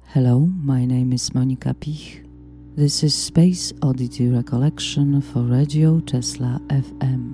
Hello, my name is Monika Pich. This is Space Oddity Recollection for Radio Tesla FM.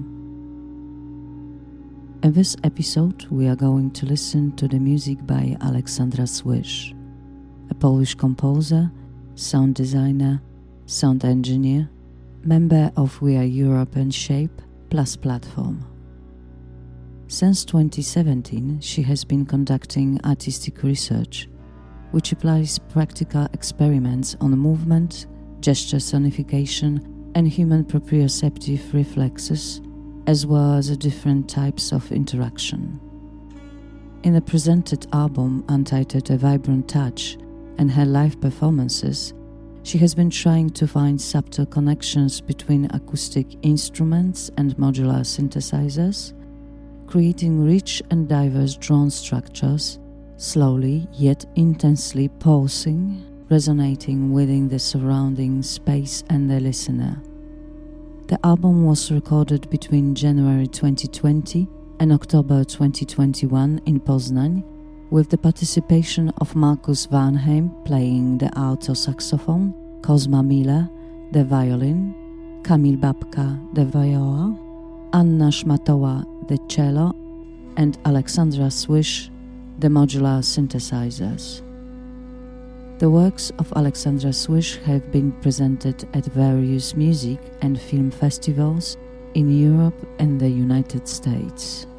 In this episode, we are going to listen to the music by Aleksandra Słysz, a Polish composer, sound designer, sound engineer, member of We Are Europe and Shape Plus platform. Since 2017, she has been conducting artistic research, which applies practical experiments on movement, gesture sonification, and human proprioceptive reflexes, as well as different types of interaction. In the presented album entitled A Vibrant Touch and her live performances, she has been trying to find subtle connections between acoustic instruments and modular synthesizers, creating rich and diverse drone structures, slowly yet intensely pulsing, resonating within the surrounding space and the listener. The album was recorded between January 2020 and October 2021 in Poznań, with the participation of Markus Varnheim playing the alto saxophone, Kozma Miller the violin, Kamil Babka the viola, Anna Szmatowa the cello, and Aleksandra Słysz the modular synthesizers. The works of Aleksandra Słysz have been presented at various music and film festivals in Europe and the United States.